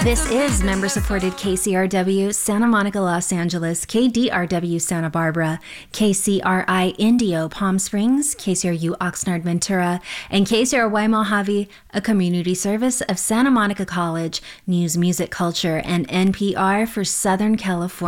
This is member-supported KCRW Santa Monica, Los Angeles, KDRW Santa Barbara, KCRI Indio Palm Springs, KCRU Oxnard Ventura, and KCRY Mojave, a community service of Santa Monica College, News, Music, Culture, and NPR for Southern California.